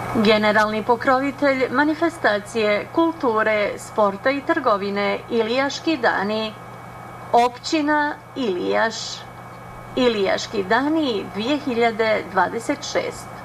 Generalni pokrovitelj manifestacije kulture, sporta i trgovine Ilijaški dani, općina Ilijaš. Ilijaški dani 2026.